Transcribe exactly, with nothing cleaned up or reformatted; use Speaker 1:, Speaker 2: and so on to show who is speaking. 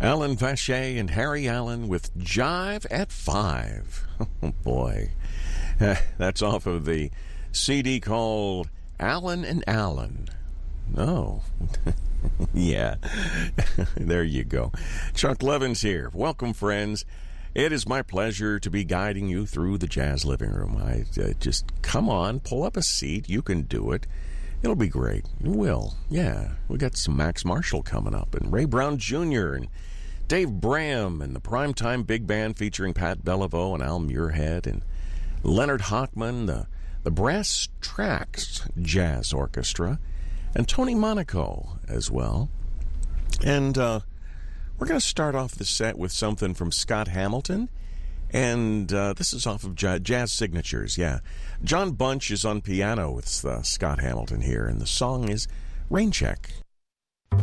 Speaker 1: Alan Vache and Harry Allen with Jive at Five. Oh, boy. That's off of the C D called Alan and Alan. Oh, yeah. There you go. Chuck Levins here. Welcome, friends. It is my pleasure to be guiding you through the Jazz Living Room. I uh, just come on, pull up a seat. You can do it. It'll be great. It will. Yeah. We got some Max Marshall coming up, and Ray Brown Junior, and Dave Bram, and the Primetime Big Band featuring Pat Beliveau and Al Muirhead, and Leonard Hochman, the, the Brass Tracks Jazz Orchestra, and Tony Monaco as well. And uh, we're going to start off the set with something from Scott Hamilton. And uh, this is off of Jazz Signatures, yeah. John Bunch is on piano with uh, Scott Hamilton here, and the song is Rain Check.